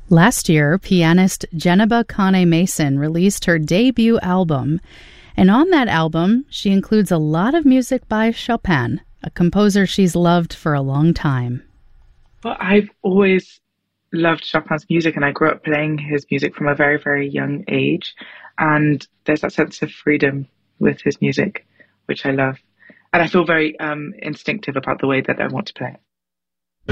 Last year, pianist Jeneba Kane-Mason released her debut album, and on that album, she includes a lot of music by Chopin, a composer she's loved for a long time. Well, I've always loved Chopin's music, and I grew up playing his music from a very, very young age. And there's that sense of freedom with his music, which I love. And I feel very instinctive about the way that I want to play it.